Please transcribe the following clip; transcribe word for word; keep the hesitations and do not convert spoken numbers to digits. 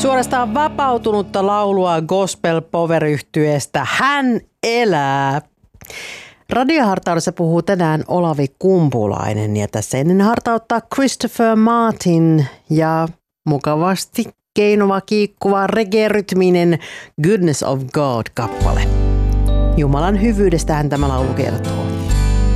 Suorastaan vapautunutta laulua gospel power-yhtyeestä Hän elää. Radiohartaudessa puhuu tänään Olavi Kumpulainen ja tässä ennen hartauttaa Christopher Martin ja mukavasti keinuva, kiikkuva, reggae-rytminen Goodness of God-kappale. Jumalan hyvyydestähän tämä laulu kertoo.